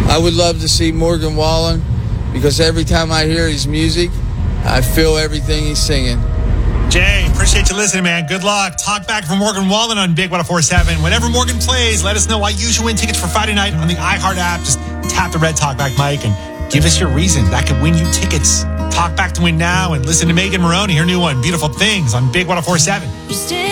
I would love to see Morgan Wallen because every time I hear his music, I feel everything he's singing. Jay, appreciate you listening, man. Good luck. Talk back from Morgan Wallen on Big 104.7. Whenever Morgan plays, let us know. I usually win tickets for Friday night on the iHeart app. Just tap the red Talkback mic and give us your reason. That could win you tickets. Talk back to win now and listen to Megan Moroney, her new one, Beautiful Things, on Big 104.7.